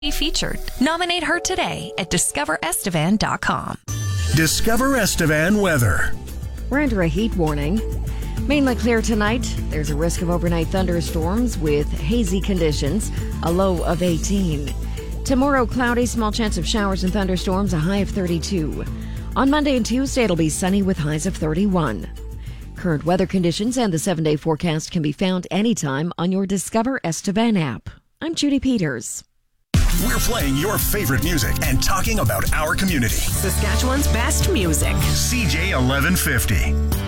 featured. Nominate her today at discoverestevan.com. Discover Estevan weather. We're under a heat warning. Mainly clear tonight. There's a risk of overnight thunderstorms with hazy conditions, a low of 18. Tomorrow, cloudy, small chance of showers and thunderstorms, a high of 32. On Monday and Tuesday, it'll be sunny with highs of 31. Current weather conditions and the 7-day forecast can be found anytime on your Discover Estevan app. I'm Judy Peters. We're playing your favorite music and talking about our community. Saskatchewan's best music. CJ 1150.